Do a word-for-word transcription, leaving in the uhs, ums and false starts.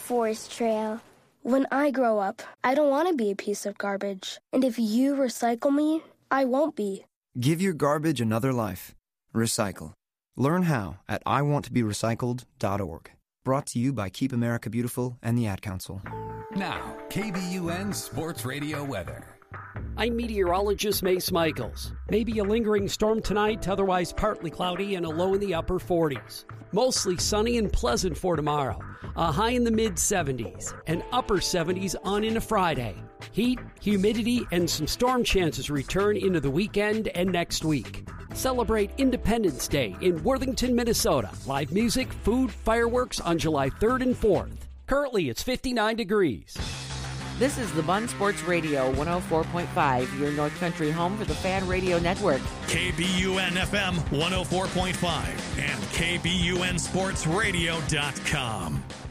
forest trail. When I grow up, I don't want to be a piece of garbage. And if you recycle me, I won't be. Give your garbage another life. Recycle. Learn how at I want to be recycled dot org. Brought to you by Keep America Beautiful and the Ad Council. Now, K B U N Sports Radio weather. I'm meteorologist Mace Michaels. Maybe a lingering storm tonight, otherwise partly cloudy and a low in the upper forties. Mostly sunny and pleasant for tomorrow. A high in the mid-seventies and upper seventies on into Friday. Heat, humidity, and some storm chances return into the weekend and next week. Celebrate Independence Day in Worthington, Minnesota. Live music, food, fireworks on July third and fourth. Currently, it's fifty-nine degrees. This is the Bun Sports Radio one oh four point five, your North Country home for the Fan Radio Network. K B U N F M one oh four point five and K B U N Sports Radio dot com.